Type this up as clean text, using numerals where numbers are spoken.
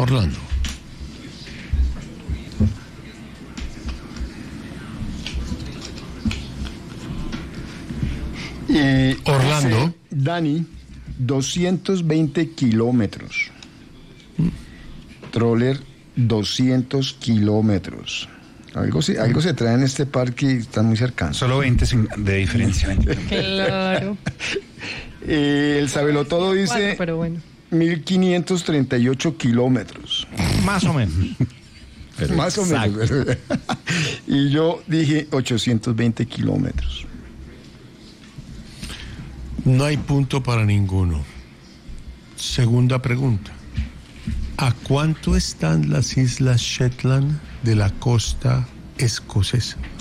Orlando. Orlando. Dani, 220 kilómetros. Troller, 200 kilómetros. Algo se trae en este parque y están muy cercanos. Solo 20 de diferencia. 20. Claro. El Sabelotodo dice Pero bueno. 1538 kilómetros. Más o menos. Más o menos. Y yo dije 820 kilómetros. No hay punto para ninguno. Segunda pregunta. ¿A cuánto están las Islas Shetland de la costa escocesa?